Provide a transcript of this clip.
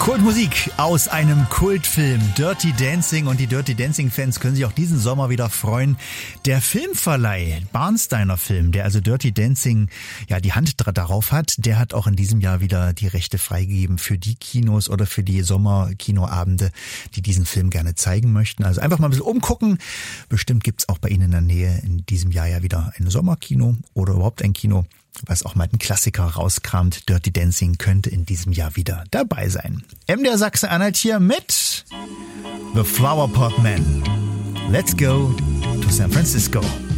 Kultmusik aus einem Kultfilm, Dirty Dancing, und die Dirty Dancing Fans können sich auch diesen Sommer wieder freuen. Der Filmverleih, Barnsteiner Film, der also Dirty Dancing ja die Hand darauf hat, der hat auch in diesem Jahr wieder die Rechte freigegeben für die Kinos oder für die Sommerkinoabende, die diesen Film gerne zeigen möchten. Also einfach mal ein bisschen umgucken. Bestimmt gibt's auch bei Ihnen in der Nähe in diesem Jahr ja wieder ein Sommerkino oder überhaupt ein Kino, was auch mal ein Klassiker rauskramt. Dirty Dancing könnte in diesem Jahr wieder dabei sein. MDR Sachsen-Anhalt hier mit The Flower Pot Man. Let's go to San Francisco.